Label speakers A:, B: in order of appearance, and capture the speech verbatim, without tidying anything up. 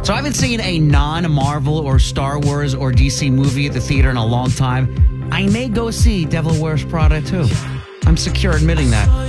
A: So I haven't seen a non-Marvel or Star Wars or D C movie at the theater in a long time. I may go see Devil Wears Prada too. I'm secure admitting that.